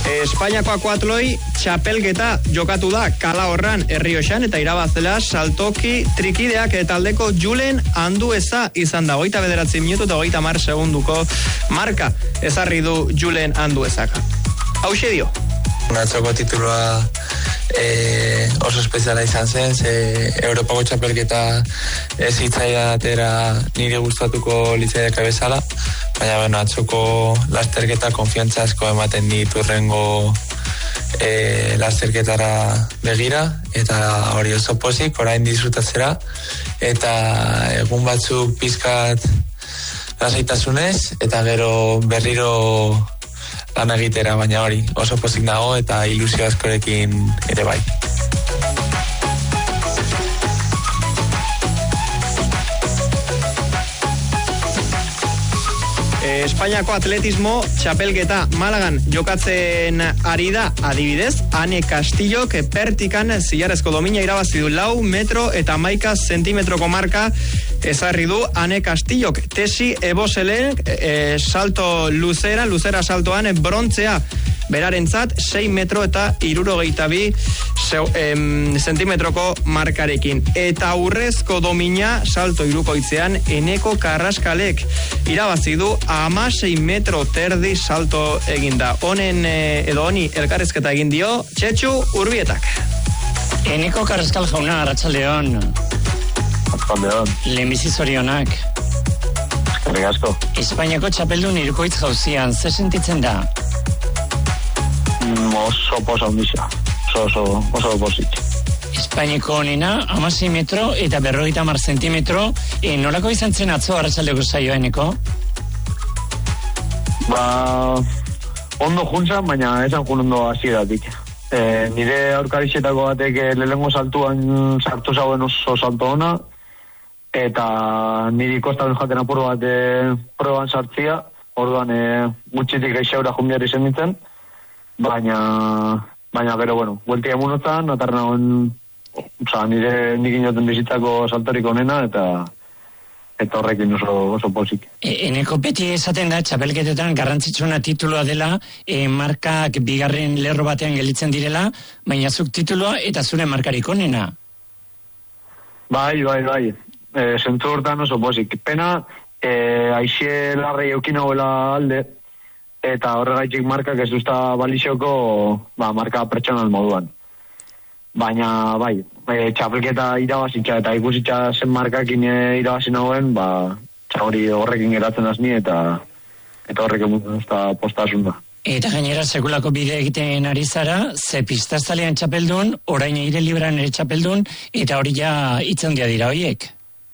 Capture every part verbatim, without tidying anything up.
Espainiako akuatloi txapelketa jokatu da Kalahorran Errioxan eta irabazela saltoki trikideak taldeko Julen Andueza izan da. Hogeita bederatzi minutu eta hogeita mar segunduko marka ezarri du Julen Anduezak. Hauxe dio. Atzoko tituloa e, oso espeziala izan zen, ze Europako txapelketa ez hitzaia atera nire gustatuko litzaideka bezala, baina bueno, atzoko lasterketa konfiantza asko ematen ditu urrengo e, lasterketara begira, eta hori oso pozik, orain disfrutatzera, eta egun batzuk pizkat lasaitasunez, eta gero berriro lan egitera, baina hori oso pozik nago eta ilusio askorekin ere bai. Espainiako atletismo txapelketa Malagan jokatzen ari da, adibidez, Ane Castillok pertikan zilarrezko domina irabazi du lau metro eta hamaika zentimetroko marka ezarri du Ane Castillok. Tesi Ebosele e, salto luzera, luzera saltoan brontzea berarentzat sei metro eta hirurogeita bi zentimetroko markarekin. Eta urrezko domina salto hirukoitzean Eneko Karraskalek irabazi du hamasei metro terdi salto eginda. Honen edo honi elkarrezketa egin dio Txetxu Urbietak. Eneko Karraskal jauna, arratsaldeon. Arratsaldeon. Lehenbizi zorionak. Eskerrik asko. Espainiako txapeldun hirukoitz jauzian, zer sentitzen da? Oso posa ondizia, oso, oso, oso posit. Espainiako honena, hamasei metro eta berrogeita hamar zentimetro, e, nolako izan zen atzo arratsaldeko saioa, Eneko? Ba, ondo juntzan, baina esan jun ondo hasieratik. E, nire aurkarixetako batek lehengo saltuan sartu zauen oso salto ona, eta niri kostaren jaten apur bat e, proban sartzia, orduan e, gutxitik geixeura junbiar izan nintzen, baina, baina, pero bueno, bueltia emunotan, atarna on, oza, nire nik inoten bizitzako saltorik onena, eta eta horrekin oso, oso pozik. E, Eneko beti esaten da, txapelketetan garrantzitsuna tituloa dela, e, markak bigarren lerro batean gelitzen direla, baina zuk tituloa eta zure markarik onena. Bai, bai, bai, e, zentzu hortan oso pozik. Pena, e, aixe larrei eukin hauela alde, eta horregaitik markak ez duzta balizioko, ba, marka pertsonal moduan. Baina, bai, e, txapelketa irabazitza eta ikusitza zen markakin e, irabazi nagoen, ba, hori horrekin geratzen azni eta eta horrekin duzta postasun da. Eta gainera sekulako bide egiten ari zara, ze pistaztalean txapeldun, orain eire libran ere txapeldun, eta hori ja itzondia dira horiek.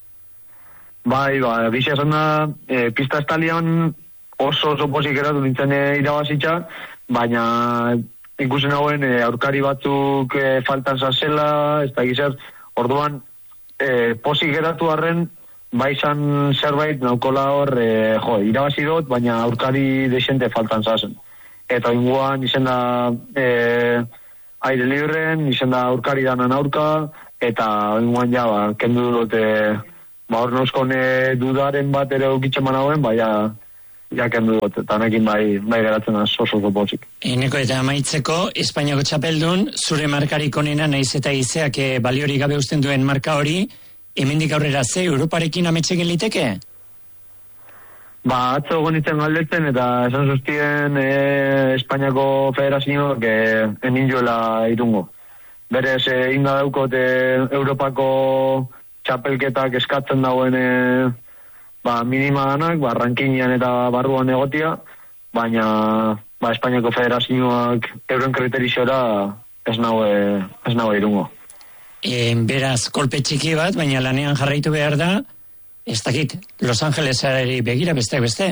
Bai, ba, gizia esan da, e, pistaztalean oso oso pozik eratu nintzen e, irabazitza, baina ikusen hauen e, aurkari batzuk e, faltan zazela, ez da gizar, orduan e, pozik eratu arren, bai izan zerbait naukola hor, e, jo, irabazi dut, baina aurkari desente faltan zazen. Eta inguan izen da e, aire libren, izen da aurkari danan aurka, eta inguan ja, ba, kendu dut, e, ba, hor noskone dudaren bat ere ukitzen manauen, baina jaken dut, eta honekin bai, bai geratzen oso oso pozik. Eneko eta amaitzeko, Espainiako txapeldun, zure markarik onena naiz eta izeak e, baliori gabe usten duen marka hori, hemendik aurrera ze, Europarekin ametxegin liteke? Ba, atzo gonitzen galdetzen, eta esan zuztien e, Espainiako federazioak e, enin joela irungo. Berez, e, inga daukot e, Europako txapelketak eskatzen dauen e, ba, minima danak, ba, rankinean eta barruan egotia, baina, ba, Espainiako federazioak euren kriterizora ez naue, ez naue irungo. E, beraz, kolpe txiki bat, baina lanean jarraitu behar da, ez dakit, Los Angelesari begira besteak beste?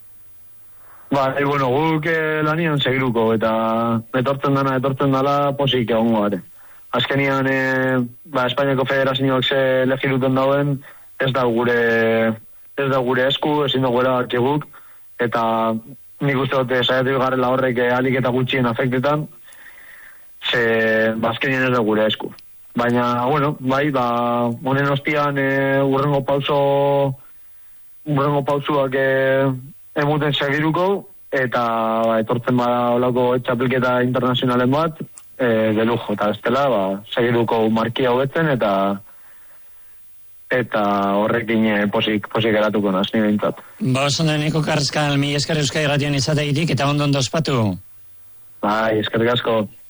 Ba, e, bueno, guk eh, lanean segiruko, eta etortzen dana, etortzen dala posik egongo gare. Azkenian, eh, ba, Espainiako federazioak ze legiruten dauen, ez da gure... ez da gure esku, ezin dugu erabakiaguk, eta nik uste dute saiatu garela horrek alik eta gutxien afektetan, ze bazkenien ez da gure esku. Baina, bueno, bai, ba, honen ostian e, urrengo pauso, urrengo pausuak e, emuten segiruko, eta ba, etortzen bada olako txapelketa internazionalen bat, e, de lujo, eta ez dela, ba, segiduko markia hobetzen, eta eta horrekin e, posik, posik eratuko naz, nire bintzat. Ba, oso deneko karrezkal, mi esker Euskadi Irratian izateitik, eta ondo ondo ospatu. Bai, eskerrik asko.